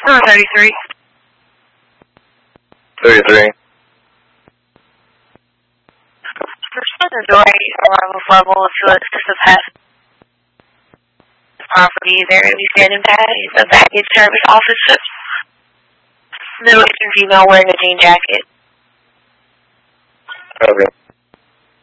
33. 33. Respond to Dory arrival level to assist the past property. There will be standing by the baggage service officer. Middle Eastern female wearing a jean jacket. Okay.